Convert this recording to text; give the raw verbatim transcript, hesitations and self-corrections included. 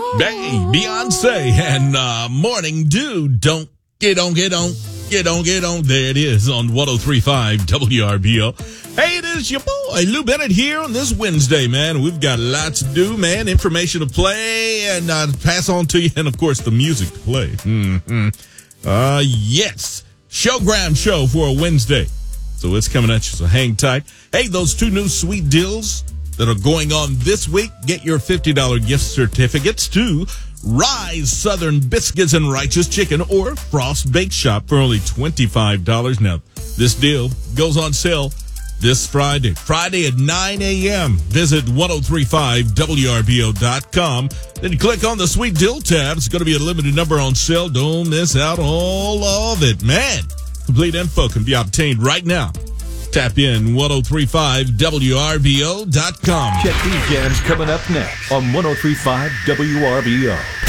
Hey, Beyonce and uh, Morning Dew. Don't get on, get on, get on, get on. There it is on one oh three point five W R B O. Hey, it is your boy, Lou Bennett here on this Wednesday, man. We've got lots to do, man. Information to play and uh, pass on to you. And, of course, the music to play. Mm-hmm. Uh, yes. Showgram show for a Wednesday. So it's coming at you, so hang tight. Hey, those two new sweet deals that are going on this week. Get your fifty dollars gift certificates to Rise Southern Biscuits and Righteous Chicken or Frost Bake Shop for only twenty-five dollars. Now, this deal goes on sale this Friday. Friday at nine a.m. Visit ten thirty-five W R B O dot com. Then click on the Sweet Deal tab. It's going to be a limited number on sale. Don't miss out all of it. Man, complete info can be obtained right now. Tap in ten thirty-five W R B O dot com. Check these jams coming up next on ten thirty-five W R B O.